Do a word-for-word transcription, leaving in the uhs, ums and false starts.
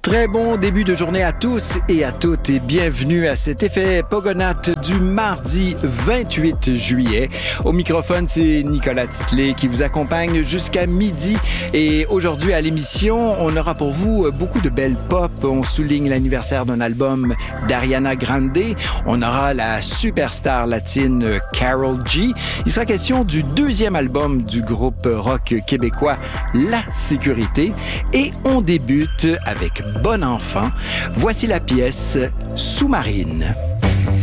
Très bon début de journée à tous et à toutes et bienvenue à cet effet Pogonates du mardi vingt-huit juillet. Au microphone, c'est Nicolas Titley qui vous accompagne jusqu'à midi. Et aujourd'hui à l'émission, on aura pour vous beaucoup de belles pop. On souligne l'anniversaire d'un album d'Ariana Grande. On aura la superstar latine Karol G. Il sera question du deuxième album du groupe rock québécois La Sécurité. Et on débute avec Bon Enfant. Voici la pièce Sous-marine.